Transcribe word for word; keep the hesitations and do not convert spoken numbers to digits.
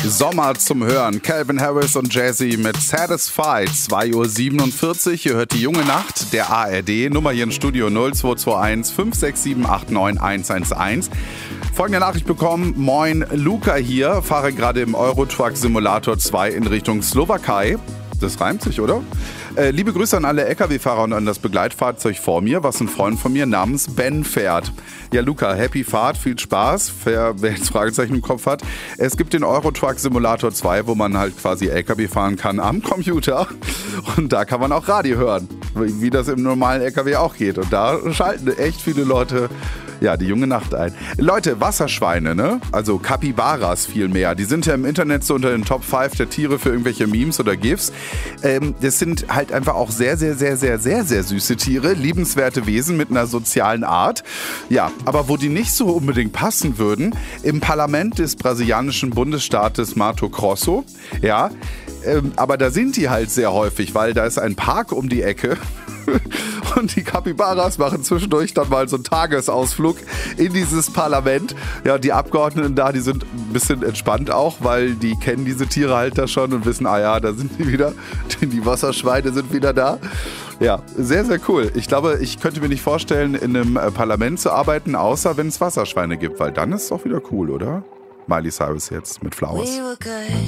Sommer zum Hören. Calvin Harris und Jazzy mit Satisfied. zwei Uhr siebenundvierzig. Ihr hört die junge Nacht der A R D. Nummer hier im Studio null zwei zwei eins fünf sechs sieben acht neun eins eins eins. Folgende Nachricht bekommen. Moin, Luca hier. Fahre gerade im Eurotruck Simulator zwei in Richtung Slowakei. Das reimt sich, oder? Äh, liebe Grüße an alle L K W-Fahrer und an das Begleitfahrzeug vor mir, was ein Freund von mir namens Ben fährt. Ja, Luca, happy Fahrt, viel Spaß, wer, wer jetzt Fragezeichen im Kopf hat. Es gibt den Eurotruck Simulator zwei, wo man halt quasi L K W fahren kann am Computer. Und da kann man auch Radio hören, wie das im normalen L K W auch geht. Und da schalten echt viele Leute ja, die junge Nacht ein. Leute, Wasserschweine, ne? Also Capybaras vielmehr. Die sind ja im Internet so unter den Top fünf der Tiere für irgendwelche Memes oder GIFs. Ähm, das sind halt einfach auch sehr, sehr, sehr, sehr, sehr, sehr süße Tiere. Liebenswerte Wesen mit einer sozialen Art. Ja, aber wo die nicht so unbedingt passen würden, im Parlament des brasilianischen Bundesstaates Mato Grosso. Ja, ähm, aber da sind die halt sehr häufig, weil da ist ein Park um die Ecke. Und die Capybaras machen zwischendurch dann mal so einen Tagesausflug in dieses Parlament. Ja, die Abgeordneten da, die sind ein bisschen entspannt auch, weil die kennen diese Tiere halt da schon und wissen, ah ja, da sind die wieder. Die Wasserschweine sind wieder da. Ja, sehr, sehr cool. Ich glaube, ich könnte mir nicht vorstellen, in einem Parlament zu arbeiten, außer wenn es Wasserschweine gibt, weil dann ist es doch wieder cool, oder? Miley Cyrus jetzt mit Flowers.